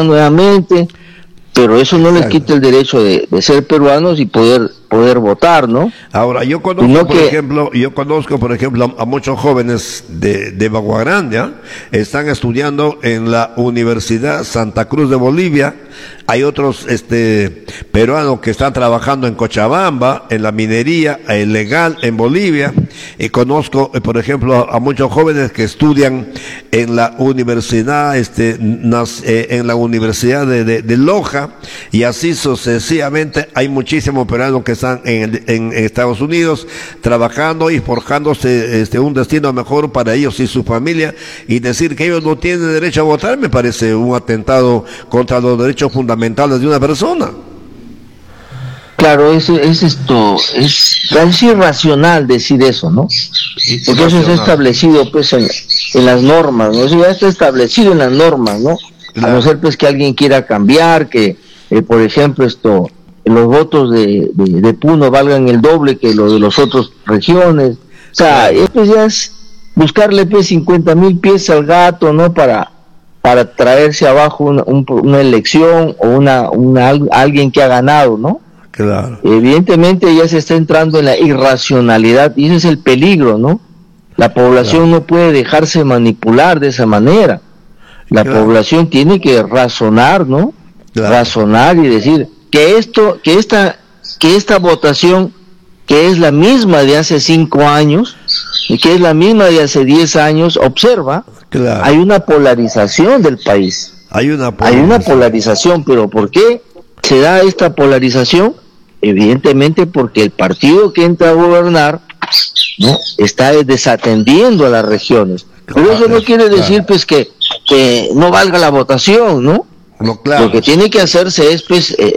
nuevamente, pero eso no les quita el derecho de ser peruanos y poder votar, ¿no? Ahora, yo conozco, por ejemplo, a muchos jóvenes de Baguagrande, están estudiando en la Universidad Santa Cruz de Bolivia. Hay otros peruanos que están trabajando en Cochabamba, en la minería ilegal en Bolivia. Y conozco, por ejemplo, a muchos jóvenes que estudian en la universidad, en la Universidad de Loja, y así sucesivamente. Hay muchísimos peruanos que están en Estados Unidos trabajando y forjándose un destino mejor para ellos y su familia, y decir que ellos no tienen derecho a votar me parece un atentado contra los derechos fundamentales de una persona. Claro, es irracional decir eso, ¿no? Porque eso está establecido pues en las normas, ¿no? Eso ya está establecido en las normas, ¿no? Claro. A no ser pues que alguien quiera cambiar, que por ejemplo los votos de Puno valgan el doble que los de las otras regiones. O sea, esto ya es buscarle pues 50,000 pies al gato, ¿no? Para traerse abajo una elección o alguien que ha ganado, ¿no? Claro. Evidentemente ya se está entrando en la irracionalidad, y ese es el peligro, ¿no? La población no puede dejarse manipular de esa manera. La población tiene que razonar, ¿no? Razonar y decir que esta votación, que es la misma de hace 5 años y que es la misma de hace 10 años, observa, hay una polarización del país. Hay una polarización, pero ¿por qué se da esta polarización? Evidentemente porque el partido que entra a gobernar, ¿no?, está desatendiendo a las regiones. Pero eso no quiere decir pues que no valga la votación, ¿no? No, claro. Lo que tiene que hacerse es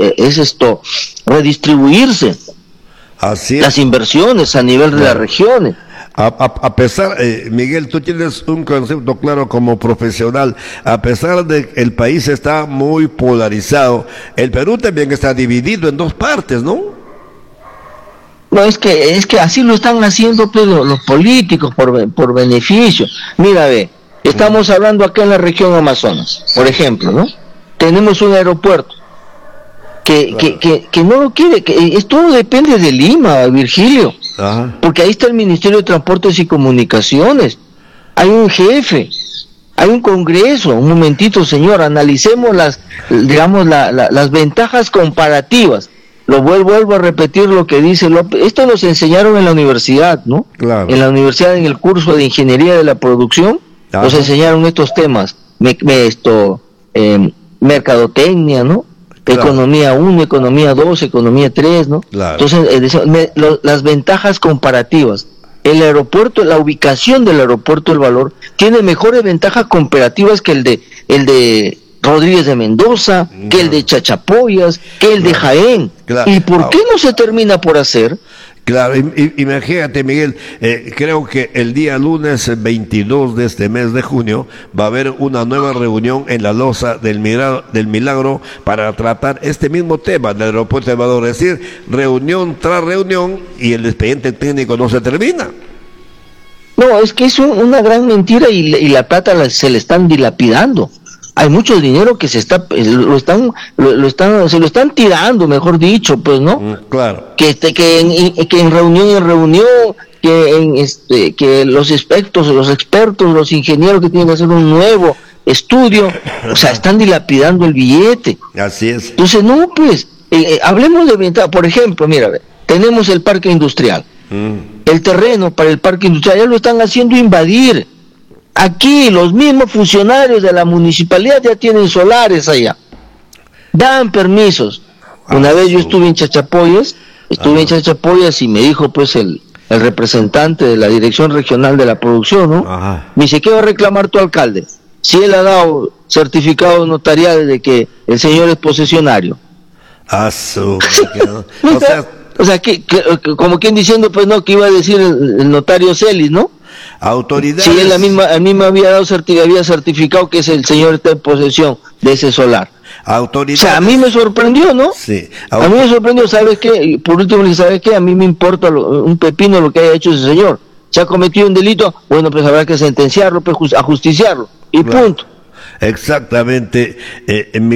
redistribuirse. Así es. Las inversiones a nivel de las regiones. A pesar, Miguel, tú tienes un concepto claro como profesional. A pesar de que el país está muy polarizado, el Perú también está dividido en 2 partes, ¿no? No, es que así lo están haciendo pues, los políticos por beneficio. Mira, estamos hablando acá en la región Amazonas, por ejemplo, ¿no? Tenemos un aeropuerto que no lo quiere, todo depende de Lima, Virgilio. Ajá. Porque ahí está el Ministerio de Transportes y Comunicaciones, hay un jefe, hay un congreso. Un momentito, señor, analicemos las ventajas comparativas. Vuelvo a repetir lo que dice López. Esto nos enseñaron en la universidad, ¿no? Claro. En la universidad, en el curso de Ingeniería de la Producción, nos enseñaron estos temas, mercadotecnia, ¿no? Claro. Economía 1, economía 2, economía 3, ¿no? Claro. Entonces, las ventajas comparativas. El aeropuerto, la ubicación del aeropuerto El Valor tiene mejores ventajas comparativas que el de Rodríguez de Mendoza, que el de Chachapoyas, que el de Jaén. Claro. ¿Y por qué no se termina por hacer? Claro, imagínate, Miguel, creo que el día lunes 22 de este mes de junio va a haber una nueva reunión en la Loza del Milagro para tratar este mismo tema del aeropuerto de Valor, es decir, reunión tras reunión, y el expediente técnico no se termina. No, es que es una gran mentira, y la plata se le están dilapidando. Hay mucho dinero que se lo están tirando, mejor dicho, pues, ¿no? Claro. Que en reunión, que los expertos, los ingenieros que tienen que hacer un nuevo estudio, o sea, están dilapidando el billete. Así es. Entonces, no, pues, hablemos de ventaja. Por ejemplo, mira, tenemos el parque industrial. El terreno para el parque industrial ya lo están haciendo invadir. Aquí los mismos funcionarios de la municipalidad ya tienen solares allá, dan permisos. Una vez yo estuve en Chachapoyas, y me dijo pues el representante de la Dirección Regional de la Producción, ¿no? Ajá. Me dice, ¿qué va a reclamar tu alcalde? Si él ha dado certificados notariales de que el señor es posesionario. O sea, que como quien diciendo, pues no, que iba a decir el notario Celis, ¿no? Autoridades. Sí, él a mí me había certificado que el señor está en posesión de ese solar. Autoridades. O sea, a mí me sorprendió, ¿no? Sí. A mí me sorprendió, ¿sabes qué? Por último, ¿sabes qué? A mí me importa un pepino lo que haya hecho ese señor. Se ha cometido un delito, bueno, pues habrá que sentenciarlo, pues ajusticiarlo, y punto. Exactamente.